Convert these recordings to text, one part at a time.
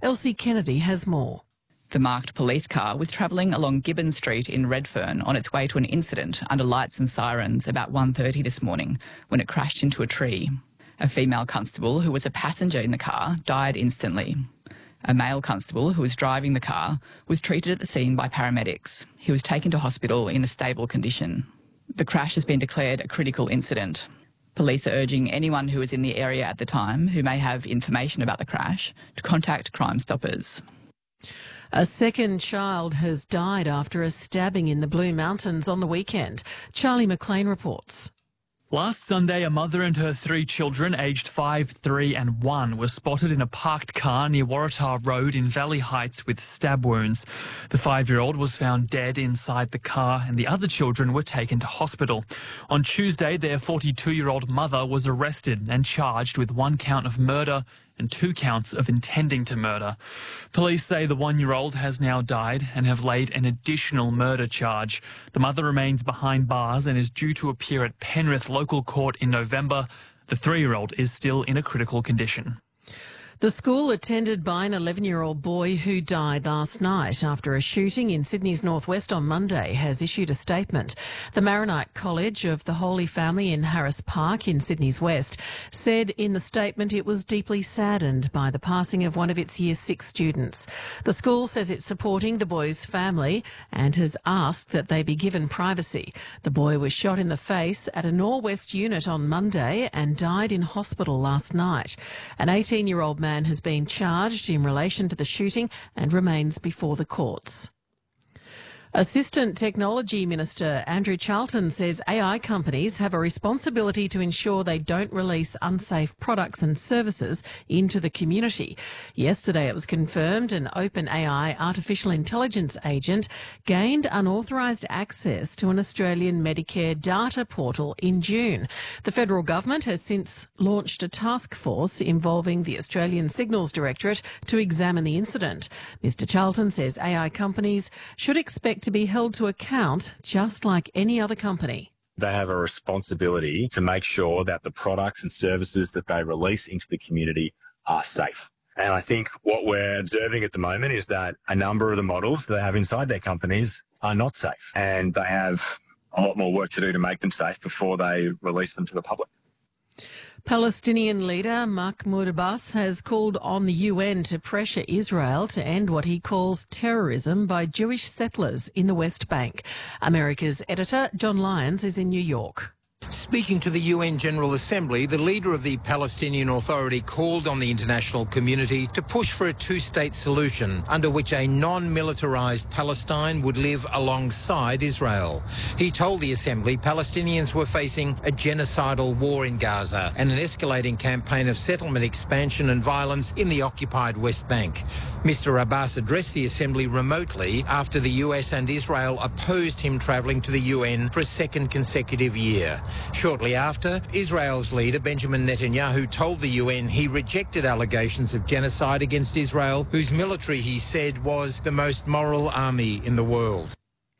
Elsie Kennedy has more. The marked police car was travelling along Gibbon Street in Redfern on its way to an incident under lights and sirens about 1:30 this morning when it crashed into a tree. A female constable who was a passenger in the car died instantly. A male constable who was driving the car was treated at the scene by paramedics. He was taken to hospital in a stable condition. The crash has been declared a critical incident. Police are urging anyone who was in the area at the time who may have information about the crash to contact Crime Stoppers. A second child has died after a stabbing in the Blue Mountains on the weekend. Charlie McLean reports. Last Sunday, a mother and her 3 children, aged 5, 3 and 1, were spotted in a parked car near Waratah Road in Valley Heights with stab wounds. The 5-year-old was found dead inside the car and the other children were taken to hospital. On Tuesday, their 42-year-old mother was arrested and charged with 1 count of murder and 2 counts of intending to murder. Police say the 1-year-old has now died and have laid an additional murder charge. The mother remains behind bars and is due to appear at Penrith Local Court in November. The 3-year-old is still in a critical condition. The school attended by an 11-year-old boy who died last night after a shooting in Sydney's northwest on Monday has issued a statement. The Maronite College of the Holy Family in Harris Park in Sydney's west said in the statement it was deeply saddened by the passing of one of its Year 6 students. The school says it's supporting the boy's family and has asked that they be given privacy. The boy was shot in the face at a Norwest unit on Monday and died in hospital last night. An 18-year-old man has been charged in relation to the shooting and remains before the courts. Assistant Technology Minister Andrew Charlton says AI companies have a responsibility to ensure they don't release unsafe products and services into the community. Yesterday it was confirmed an OpenAI artificial intelligence agent gained unauthorised access to an Australian Medicare data portal in June. The federal government has since launched a task force involving the Australian Signals Directorate to examine the incident. Mr Charlton says AI companies should expect to be held to account just like any other company. They have a responsibility to make sure that the products and services that they release into the community are safe. And I think what we're observing at the moment is that a number of the models they have inside their companies are not safe, and they have a lot more work to do to make them safe before they release them to the public. Palestinian leader Mahmoud Abbas has called on the UN to pressure Israel to end what he calls terrorism by Jewish settlers in the West Bank. America's editor John Lyons is in New York. Speaking to the UN General Assembly, the leader of the Palestinian Authority called on the international community to push for a 2-state solution under which a non-militarised Palestine would live alongside Israel. He told the Assembly Palestinians were facing a genocidal war in Gaza and an escalating campaign of settlement expansion and violence in the occupied West Bank. Mr Abbas addressed the Assembly remotely after the US and Israel opposed him travelling to the UN for a second consecutive year. Shortly after, Israel's leader Benjamin Netanyahu told the UN he rejected allegations of genocide against Israel, whose military, he said, was the most moral army in the world.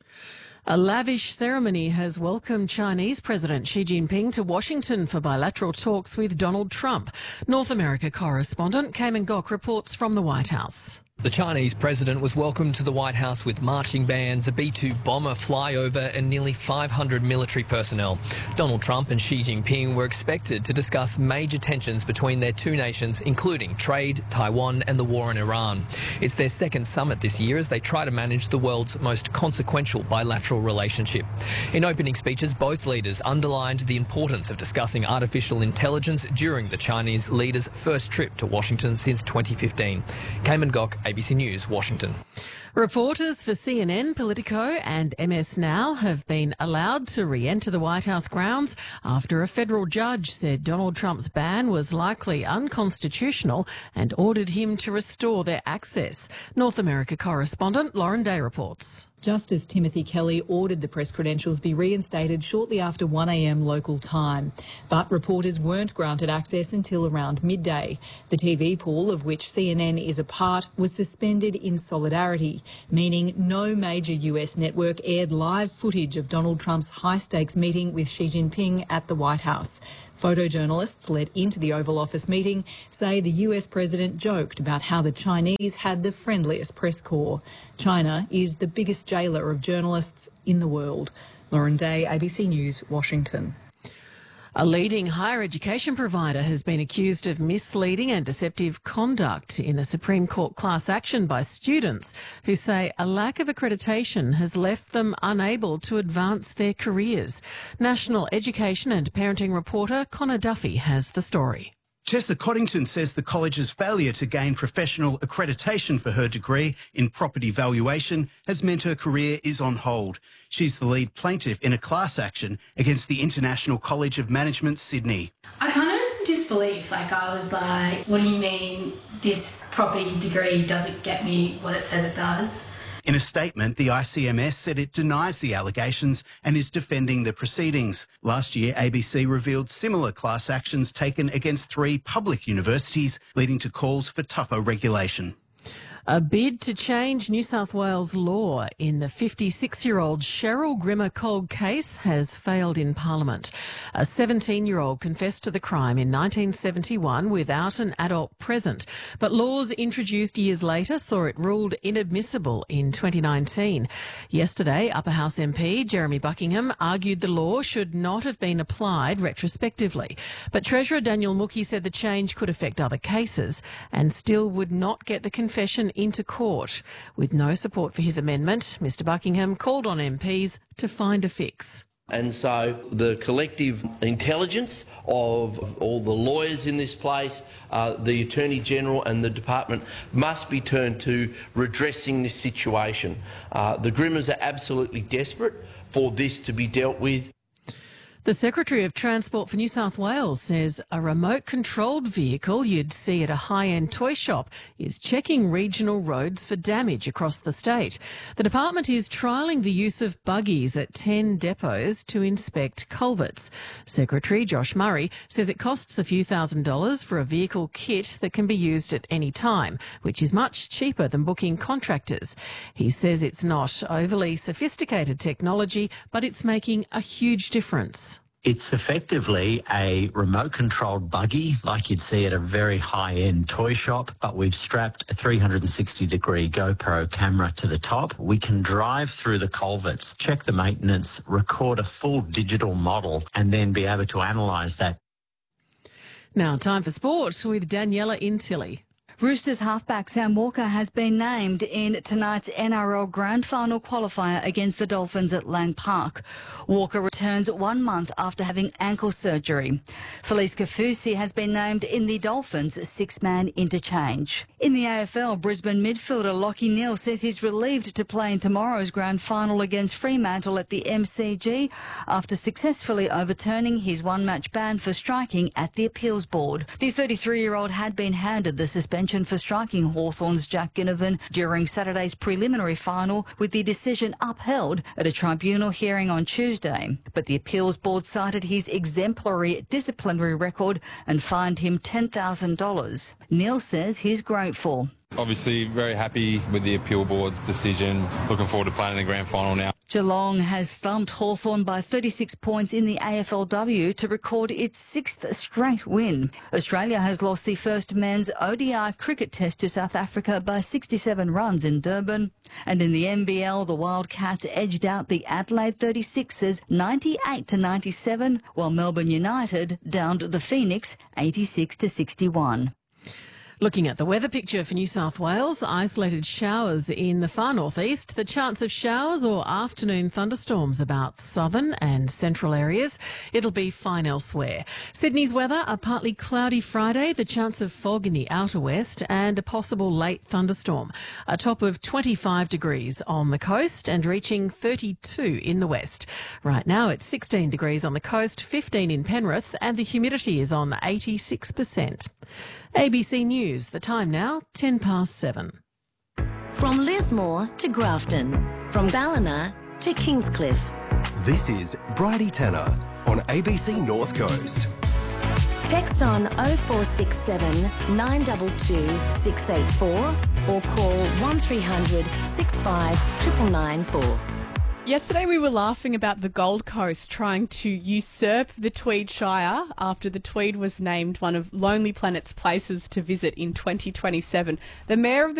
A lavish ceremony has welcomed Chinese President Xi Jinping to Washington for bilateral talks with Donald Trump. North America correspondent Cayman Gok reports from the White House. The Chinese president was welcomed to the White House with marching bands, a B-2 bomber flyover and nearly 500 military personnel. Donald Trump and Xi Jinping were expected to discuss major tensions between their two nations, including trade, Taiwan and the war in Iran. It's their second summit this year as they try to manage the world's most consequential bilateral relationship. In opening speeches, both leaders underlined the importance of discussing artificial intelligence during the Chinese leader's first trip to Washington since 2015. Cayman Gok, ABC News, Washington. Reporters for CNN, Politico and MS Now have been allowed to re-enter the White House grounds after a federal judge said Donald Trump's ban was likely unconstitutional and ordered him to restore their access. North America correspondent Lauren Day reports. Justice Timothy Kelly ordered the press credentials be reinstated shortly after 1 a.m. local time, but reporters weren't granted access until around midday. The TV pool, of which CNN is a part, was suspended in solidarity, meaning no major US network aired live footage of Donald Trump's high-stakes meeting with Xi Jinping at the White House. Photojournalists let into the Oval Office meeting say the US president joked about how the Chinese had the friendliest press corps. China is the biggest jailer of journalists in the world. Lauren Day, ABC News, Washington. A leading higher education provider has been accused of misleading and deceptive conduct in a Supreme Court class action by students who say a lack of accreditation has left them unable to advance their careers. National Education and Parenting reporter Connor Duffy has the story. Tessa Coddington says the college's failure to gain professional accreditation for her degree in property valuation has meant her career is on hold. She's the lead plaintiff in a class action against the International College of Management, Sydney. I kind of was in disbelief. I was like, what do you mean this property degree doesn't get me what it says it does? In a statement, the ICMS said it denies the allegations and is defending the proceedings. Last year, ABC revealed similar class actions taken against 3 public universities, leading to calls for tougher regulation. A bid to change New South Wales law in the 56-year-old Cheryl Grimmer cold case has failed in Parliament. A 17-year-old confessed to the crime in 1971 without an adult present, but laws introduced years later saw it ruled inadmissible in 2019. Yesterday, Upper House MP Jeremy Buckingham argued the law should not have been applied retrospectively, but Treasurer Daniel Mookhey said the change could affect other cases and still would not get the confession into court. With no support for his amendment, Mr Buckingham called on MPs to find a fix. And so the collective intelligence of all the lawyers in this place, the Attorney General and the Department must be turned to redressing this situation. The Grimmers are absolutely desperate for this to be dealt with. The Secretary of Transport for New South Wales says a remote-controlled vehicle you'd see at a high-end toy shop is checking regional roads for damage across the state. The department is trialling the use of buggies at 10 depots to inspect culverts. Secretary Josh Murray says it costs a few $1,000s for a vehicle kit that can be used at any time, which is much cheaper than booking contractors. He says it's not overly sophisticated technology, but it's making a huge difference. It's effectively a remote-controlled buggy like you'd see at a very high-end toy shop, but we've strapped a 360-degree GoPro camera to the top. We can drive through the culverts, check the maintenance, record a full digital model, and then be able to analyse that. Now, time for sport with Daniela Intilli. Roosters halfback Sam Walker has been named in tonight's NRL Grand Final qualifier against the Dolphins at Lang Park. Walker returns 1 month after having ankle surgery. Felice Kafusi has been named in the Dolphins' 6-man interchange. In the AFL, Brisbane midfielder Lachie Neale says he's relieved to play in tomorrow's Grand Final against Fremantle at the MCG after successfully overturning his one-match ban for striking at the Appeals Board. The 33-year-old had been handed the suspension for striking Hawthorn's Jack Ginnivan during Saturday's preliminary final, with the decision upheld at a tribunal hearing on Tuesday. But the Appeals Board cited his exemplary disciplinary record and fined him $10,000. Neale says he's grateful. Obviously very happy with the Appeal Board's decision. Looking forward to playing in the Grand Final now. Geelong has thumped Hawthorn by 36 points in the AFLW to record its 6th straight win. Australia has lost the first men's ODI cricket test to South Africa by 67 runs in Durban. And in the NBL, the Wildcats edged out the Adelaide 36ers 98-97, while Melbourne United downed the Phoenix 86-61. Looking at the weather picture for New South Wales, isolated showers in the far northeast, the chance of showers or afternoon thunderstorms about southern and central areas. It'll be fine elsewhere. Sydney's weather, a partly cloudy Friday, the chance of fog in the outer west and a possible late thunderstorm. A top of 25 degrees on the coast and reaching 32 in the west. Right now it's 16 degrees on the coast, 15 in Penrith, and the humidity is on 86%. ABC News, the time now, 7:10. From Lismore to Grafton, from Ballina to Kingscliff. This is Bridie Tanner on ABC North Coast. Text on 0467 922 684 or call 1300 65 99994. Yesterday we were laughing about the Gold Coast trying to usurp the Tweed Shire after the Tweed was named one of Lonely Planet's places to visit in 2027. The Mayor of the